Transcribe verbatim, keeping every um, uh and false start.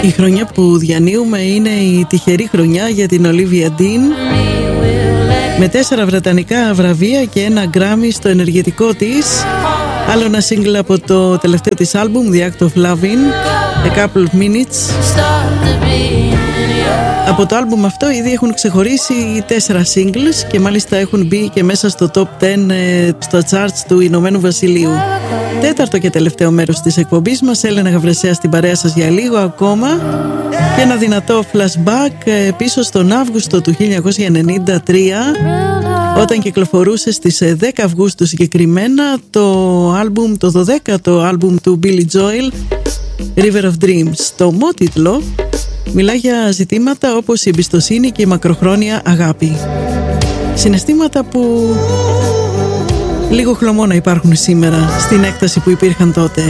Η χρονιά που διανύουμε είναι η τυχερή χρονιά για την Olivia Dean, με τέσσερα βρετανικά βραβεία και ένα γκράμι στο ενεργετικό της. Άλλο ένα single από το τελευταίο της άλμπουμ, The Act of Loving, A Couple of Minutes. Από το άλμπουμ αυτό ήδη έχουν ξεχωρίσει τέσσερα singles και μάλιστα έχουν μπει και μέσα στο top δέκα στο charts του Ηνωμένου Βασιλείου. Τέταρτο και τελευταίο μέρος της εκπομπής μας, Έλενα Γαβρεσέα στην παρέα σας για λίγο ακόμα, και ένα δυνατό flashback πίσω στον Αύγουστο του χίλια εννιακόσια ενενήντα τρία, όταν κυκλοφορούσε στις δέκα Αυγούστου συγκεκριμένα το άλμπουμ, το δωδέκατο άλμπουμ του Billy Joel, River of Dreams. Το ομότιτλο μιλά για ζητήματα όπως η εμπιστοσύνη και η μακροχρόνια αγάπη. Συναισθήματα που λίγο χλωμό να υπάρχουν σήμερα στην έκταση που υπήρχαν τότε.